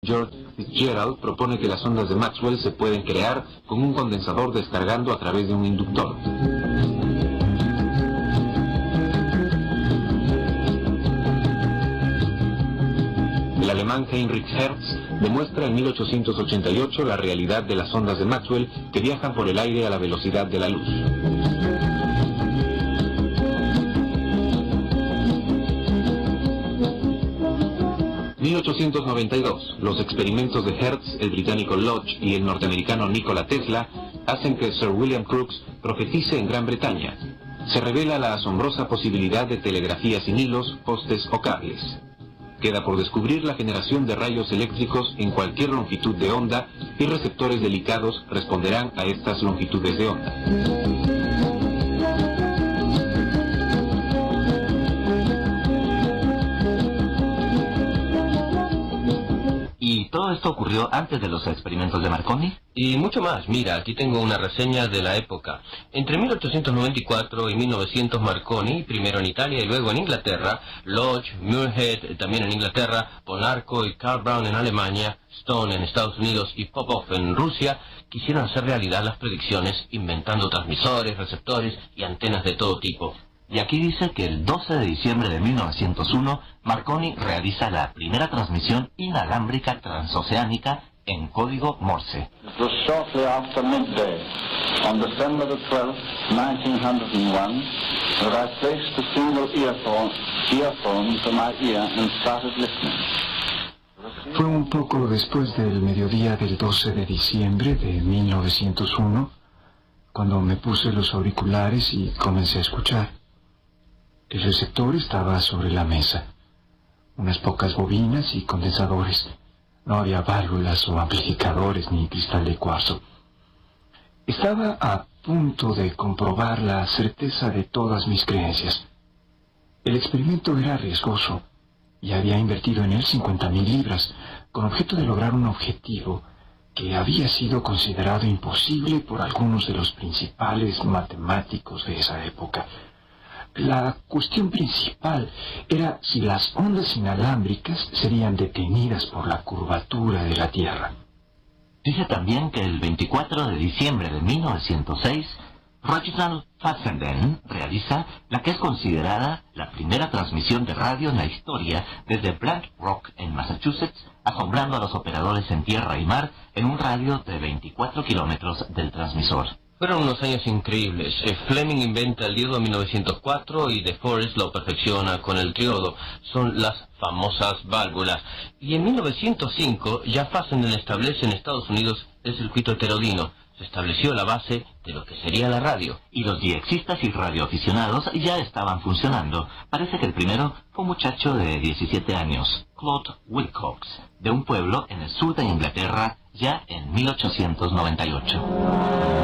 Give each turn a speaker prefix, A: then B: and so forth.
A: George Fitzgerald propone que las ondas de Maxwell se pueden crear con un condensador descargando a través de un inductor. El alemán Heinrich Hertz demuestra en 1888 la realidad de las ondas de Maxwell que viajan por el aire a la velocidad de la luz. En 1892, los experimentos de Hertz, el británico Lodge y el norteamericano Nikola Tesla hacen que Sir William Crookes profetice en Gran Bretaña. Se revela la asombrosa posibilidad de telegrafía sin hilos, postes o cables. Queda por descubrir la generación de rayos eléctricos en cualquier longitud de onda y receptores delicados responderán a estas longitudes de onda.
B: ¿Y todo esto ocurrió antes de los experimentos de Marconi?
C: Y mucho más. Mira, aquí tengo una reseña de la época. Entre 1894 y 1900 Marconi, primero en Italia y luego en Inglaterra, Lodge, Muirhead, también en Inglaterra, Polarco y Karl Brown en Alemania, Stone en Estados Unidos y Popov en Rusia, quisieron hacer realidad las predicciones inventando transmisores, receptores y antenas de todo tipo.
B: Y aquí dice que el 12 de diciembre de 1901, Marconi realiza la primera transmisión inalámbrica transoceánica en código Morse.
D: It was shortly after midday, on December the 12th, 1901, that I placed a single earphone to my ear and started listening.
E: Fue un poco después del mediodía del 12 de diciembre de 1901, cuando me puse los auriculares y comencé a escuchar. El receptor estaba sobre la mesa. Unas pocas bobinas y condensadores. No había válvulas o amplificadores ni cristal de cuarzo. Estaba a punto de comprobar la certeza de todas mis creencias. El experimento era riesgoso y había invertido en él 50.000 libras con objeto de lograr un objetivo que había sido considerado imposible por algunos de los principales matemáticos de esa época. La cuestión principal era si las ondas inalámbricas serían detenidas por la curvatura de la Tierra.
B: Dice también que el 24 de diciembre de 1906, Reginald Fessenden realiza la que es considerada la primera transmisión de radio en la historia desde Blank Rock en Massachusetts, asombrando a los operadores en tierra y mar en un radio de 24 kilómetros del transmisor.
C: Fueron unos años increíbles. Fleming inventa el diodo en 1904 y De Forest lo perfecciona con el triodo. Son las famosas válvulas. Y en 1905 ya Fessenden establece en Estados Unidos el circuito heterodino. Se estableció la base de lo que sería la radio.
B: Y los diexistas y radioaficionados ya estaban funcionando. Parece que el primero fue un muchacho de 17 años, Claude Wilcox, de un pueblo en el sur de Inglaterra, ya en 1898.